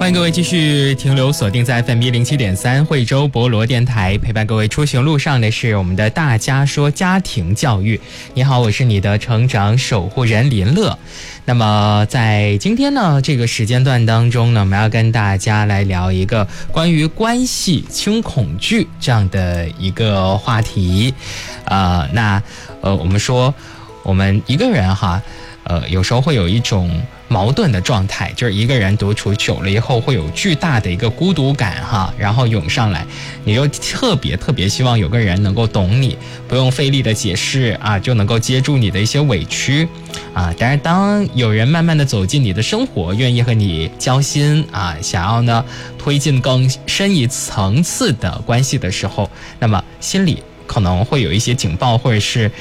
欢迎各位继续停留锁定在 FM107.3 惠州博罗电台，陪伴各位出行路上的是我们的大家说家庭教育。你好，我是你的成长守护人林乐。那么在今天呢这个时间段当中呢，我们要跟大家来聊一个关于关系轻恐惧这样的一个话题。我们说我们一个人有时候会有一种矛盾的状态，就是一个人独处久了以后会有巨大的一个孤独感然后涌上来，你就特别希望有个人能够懂你，不用费力的解释就能够接住你的一些委屈但是当有人慢慢的走进你的生活，愿意和你交心想要呢推进更深一层次的关系的时候，那么心里可能会有一些警报，或者是